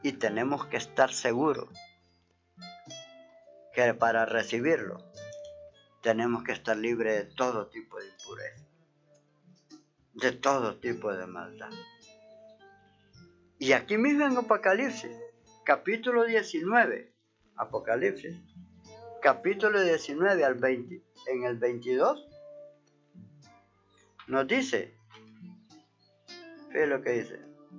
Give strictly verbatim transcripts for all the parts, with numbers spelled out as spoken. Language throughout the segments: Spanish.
y tenemos que estar seguros que para recibirlo tenemos que estar libres de todo tipo de impureza, de todo tipo de maldad. Y aquí mismo en Apocalipsis, capítulo diecinueve, Apocalipsis, capítulo diecinueve al veinte, en el veintidós, nos dice, fíjate lo que dice,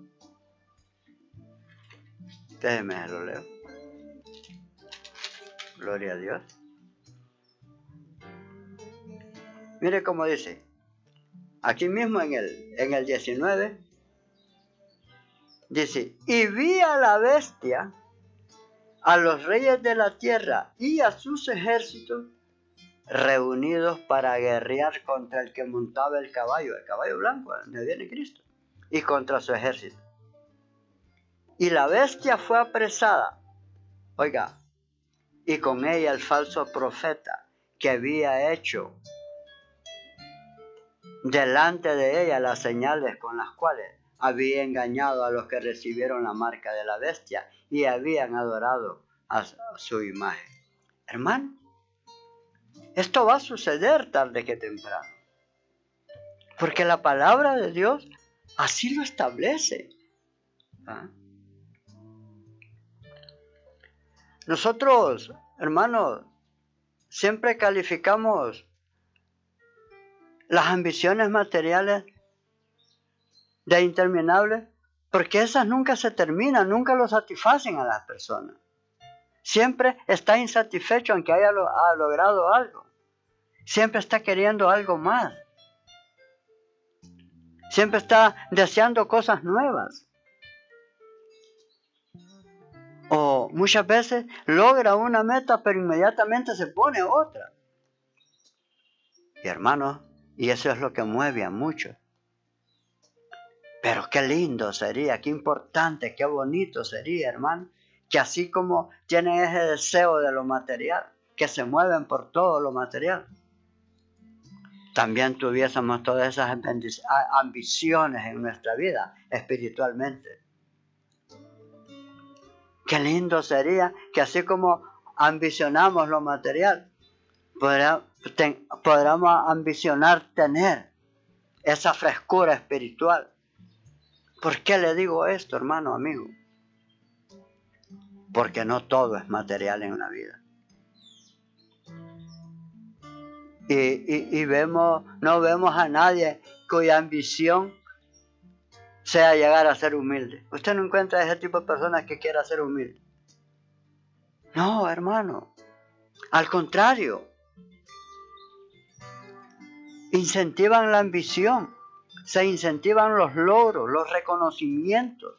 déjeme lo leo, gloria a Dios. Mire cómo dice, aquí mismo en el, en el diecinueve, dice, y vi a la bestia, a los reyes de la tierra y a sus ejércitos reunidos para guerrear contra el que montaba el caballo, el caballo blanco, donde viene Cristo, y contra su ejército. Y la bestia fue apresada, oiga, y con ella el falso profeta que había hecho delante de ella las señales con las cuales había engañado a los que recibieron la marca de la bestia y habían adorado a su imagen. Hermano, esto va a suceder tarde que temprano, porque la palabra de Dios así lo establece. ¿Ah? Nosotros, hermanos, siempre calificamos las ambiciones materiales de interminables, porque esas nunca se terminan, nunca lo satisfacen a las personas. Siempre está insatisfecho aunque haya lo, ha logrado algo. Siempre está queriendo algo más. Siempre está deseando cosas nuevas. O muchas veces logra una meta, pero inmediatamente se pone otra. Y hermanos, y eso es lo que mueve a muchos. Pero qué lindo sería, qué importante, qué bonito sería, hermano, que así como tienen ese deseo de lo material, que se mueven por todo lo material, también tuviésemos todas esas ambiciones en nuestra vida espiritualmente. Qué lindo sería que así como ambicionamos lo material, podamos ambicionar tener esa frescura espiritual. ¿Por qué le digo esto, hermano, amigo? Porque no todo es material en la vida. Y, y, y vemos, no vemos a nadie cuya ambición sea llegar a ser humilde. Usted no encuentra ese tipo de personas que quiera ser humilde. No, hermano. Al contrario. Incentivan la ambición. Se incentivan los logros, los reconocimientos.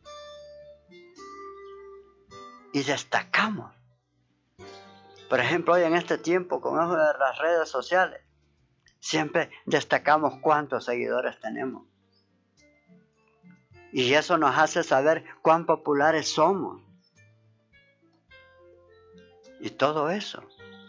Y destacamos. Por ejemplo, hoy en este tiempo, con eso de las redes sociales, siempre destacamos cuántos seguidores tenemos. Y eso nos hace saber cuán populares somos. Y todo eso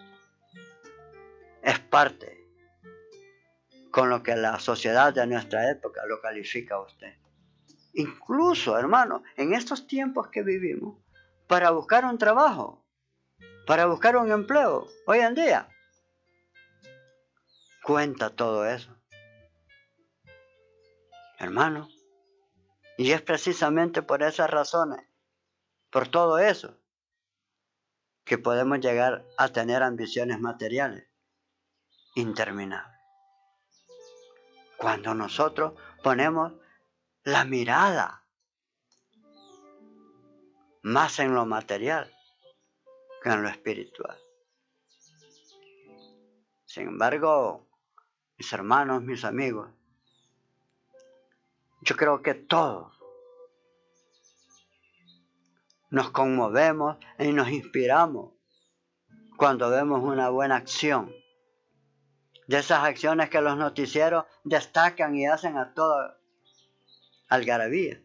es parte con lo que la sociedad de nuestra época lo califica a usted. Incluso, hermano, en estos tiempos que vivimos, para buscar un trabajo, para buscar un empleo, hoy en día, cuenta todo eso. Hermano, y es precisamente por esas razones, por todo eso, que podemos llegar a tener ambiciones materiales interminables. Cuando nosotros ponemos la mirada más en lo material que en lo espiritual. Sin embargo, mis hermanos, mis amigos, yo creo que todos nos conmovemos y nos inspiramos cuando vemos una buena acción. De esas acciones que los noticieros destacan y hacen a toda algarabía.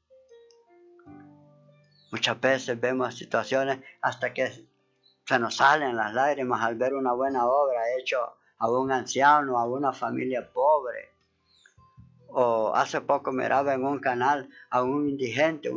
Muchas veces vemos situaciones hasta que se nos salen las lágrimas al ver una buena obra hecha a un anciano, a una familia pobre. O hace poco miraba en un canal a un indigente,